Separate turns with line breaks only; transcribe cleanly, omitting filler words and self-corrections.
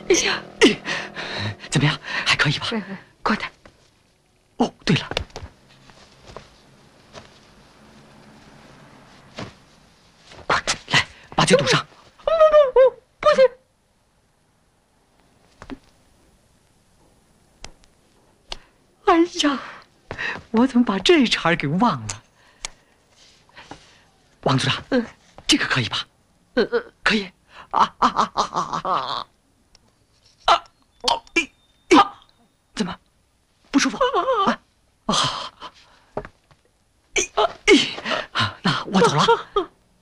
哎呀，怎么样？还可以吧？
快点！
哦，对了，快来把酒堵上！
不行！
哎呀，我怎么把这茬儿给忘了？王组长，这个可以吧？可以。啊！